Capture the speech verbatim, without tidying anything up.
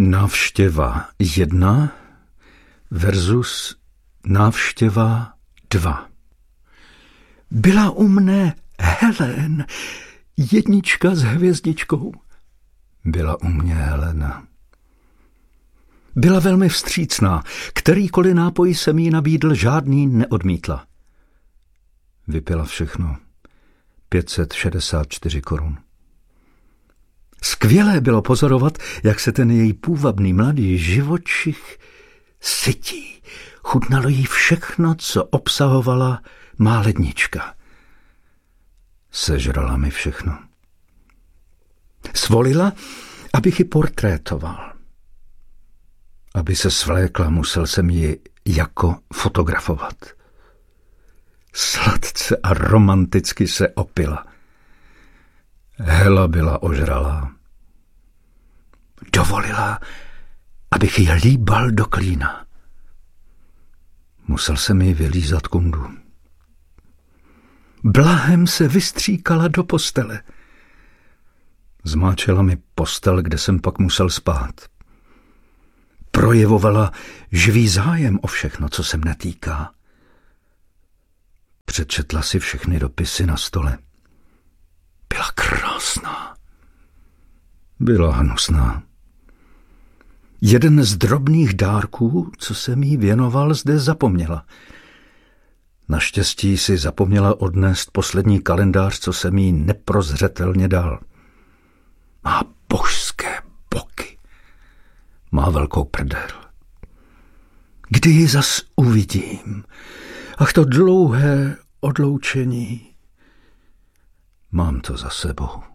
Návštěva jedna versus návštěva dva. Byla u mne Helen, jednička s hvězdičkou. Byla u mě Helena. Byla velmi vstřícná, kterýkoliv nápoj jsem jí nabídl, žádný neodmítla. Vypila všechno. pět set šedesát čtyři korun. Skvělé bylo pozorovat, jak se ten její půvabný mladý živočich sytí. Chutnalo jí všechno, co obsahovala má lednička. Sežrala mi všechno. Svolila, abych ji portrétoval. Aby se svlékla, musel jsem ji jako fotografovat. Sladce a romanticky se opila. Hela byla ožralá. Dovolila, abych ji líbal do klína. Musel jsem ji vylízat kundu. Blahem se vystříkala do postele. Zmáčela mi postel, kde jsem pak musel spát. Projevovala živý zájem o všechno, co se mne týká. Přečetla si všechny dopisy na stole. Byla krásná. Byla hnusná. Jeden z drobných dárků, co jsem jí věnoval, zde zapomněla. Naštěstí si zapomněla odnést poslední kalendář, co jsem jí neprozřetelně dal. Má božské boky. Má velkou prdel. Kdy ji zas uvidím? Ach, to dlouhé odloučení. Mám to za sebou.